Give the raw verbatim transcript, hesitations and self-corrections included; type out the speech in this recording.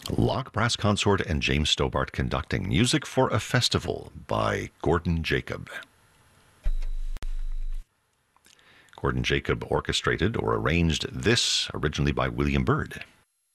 Locke Brass Consort and James Stobart conducting Music for a Festival by Gordon Jacob. Gordon Jacob orchestrated or arranged this, originally by William Byrd.